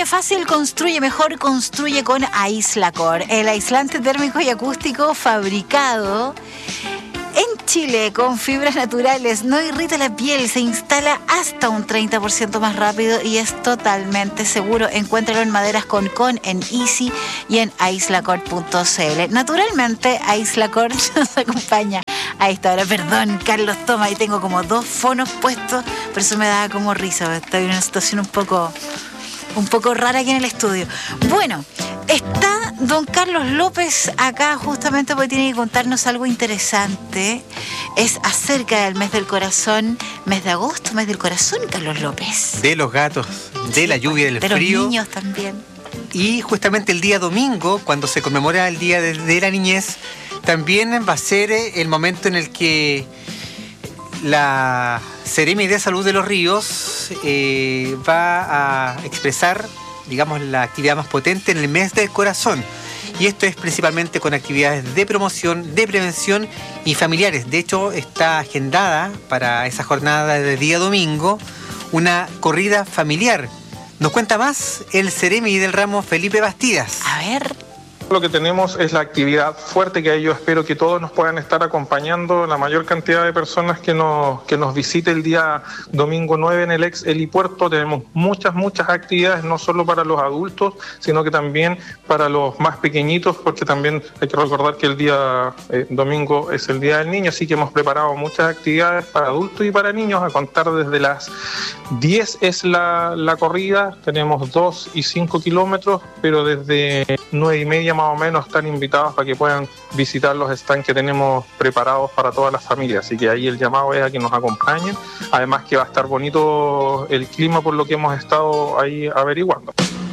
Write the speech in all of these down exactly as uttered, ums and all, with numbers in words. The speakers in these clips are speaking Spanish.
Construye fácil, construye mejor, construye con Aislacor, el aislante térmico y acústico fabricado en Chile con fibras naturales, no irrita la piel, se instala hasta un treinta por ciento más rápido y es totalmente seguro. Encuéntralo en Maderas Concon, en Easy y en aislacor punto c l. Naturalmente, Aislacor nos acompaña a esta hora. Perdón, Carlos, toma, y tengo como dos fonos puestos, pero eso me da como risa. Estoy en una situación un poco, un poco rara aquí en el estudio. Bueno, está don Carlos López acá justamente porque tiene que contarnos algo interesante. Es acerca del mes del corazón, mes de agosto, mes del corazón, Carlos López. De los gatos, de sí, la lluvia, del de frío. De los niños también. Y justamente el día domingo, cuando se conmemora el Día de, de la Niñez, también va a ser el momento en el que la Seremi de Salud de los Ríos eh, va a expresar, digamos, la actividad más potente en el mes del corazón. Y esto es principalmente con actividades de promoción, de prevención y familiares. De hecho, está agendada para esa jornada de día domingo una corrida familiar. Nos cuenta más el Seremi del ramo Felipe Bastidas. A ver. Lo que tenemos es la actividad fuerte que yo espero que todos nos puedan estar acompañando, la mayor cantidad de personas que nos, que nos visite el día domingo nueve en el ex helipuerto. Tenemos muchas, muchas actividades, no solo para los adultos, sino que también para los más pequeñitos, porque también hay que recordar que el día eh, domingo es el Día del Niño, así que hemos preparado muchas actividades para adultos y para niños, a contar desde las diez es la, la corrida, tenemos dos y cinco kilómetros, pero desde nueve y media más o menos están invitados para que puedan visitar los stands que tenemos preparados para todas las familias, así que ahí el llamado es a que nos acompañen, además que va a estar bonito el clima por lo que hemos estado ahí averiguando.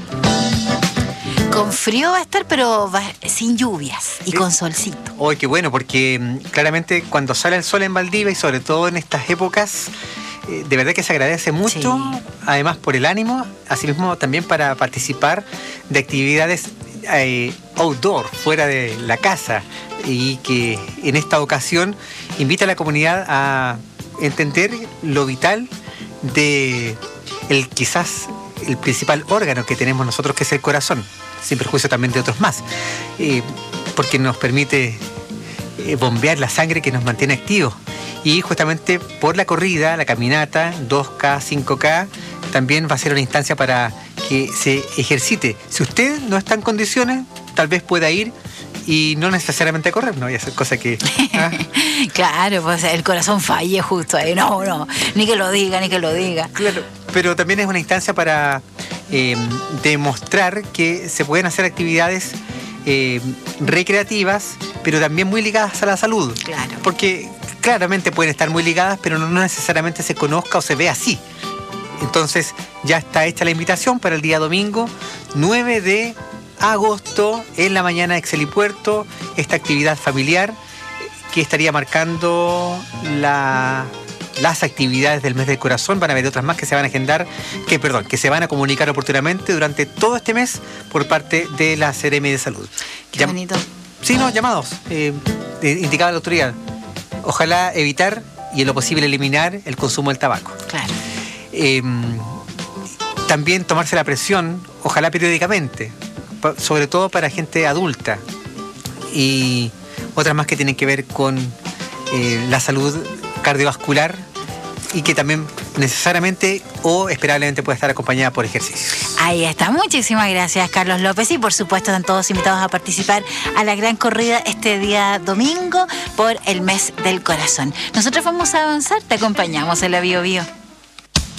Con frío va a estar, pero va, sin lluvias y sí, con solcito. ¡Ay, qué bueno! Porque claramente cuando sale el sol en Valdivia y sobre todo en estas épocas, eh, de verdad que se agradece mucho, sí. Además por el ánimo, asimismo también para participar de actividades Eh, outdoor, fuera de la casa, y que en esta ocasión invita a la comunidad a entender lo vital de el quizás el principal órgano que tenemos nosotros, que es el corazón, sin perjuicio también de otros más, eh, porque nos permite eh, bombear la sangre que nos mantiene activos. Y justamente por la corrida, la caminata dos K, cinco K, también va a ser una instancia para que se ejercite. Si usted no está en condiciones, tal vez pueda ir y no necesariamente a correr, no vaya a ser cosa que... ¿ah? Claro, pues el corazón falle justo ahí, no, no, ni que lo diga, ni que lo diga. Claro, pero también es una instancia para eh, demostrar que se pueden hacer actividades eh, recreativas, pero también muy ligadas a la salud. Claro. Porque claramente pueden estar muy ligadas, pero no necesariamente se conozca o se ve así. Entonces ya está hecha la invitación para el día domingo nueve de agosto en la mañana ex helipuerto, esta actividad familiar que estaría marcando la, las actividades del mes del corazón. Van a haber otras más que se van a agendar, que perdón, que se van a comunicar oportunamente durante todo este mes por parte de la Seremi de Salud. Qué Llam- bonito. Sí, no, llamados, eh, indicaba la autoridad. Ojalá evitar y en lo posible eliminar el consumo del tabaco. Claro. Eh, también tomarse la presión, ojalá periódicamente, sobre todo para gente adulta, y otras más que tienen que ver con eh, la salud cardiovascular y que también necesariamente o esperablemente puede estar acompañada por ejercicios. Ahí está, muchísimas gracias, Carlos López, y por supuesto están todos invitados a participar a la gran corrida este día domingo por el mes del corazón. Nosotros vamos a avanzar, te acompañamos en la Bio Bio.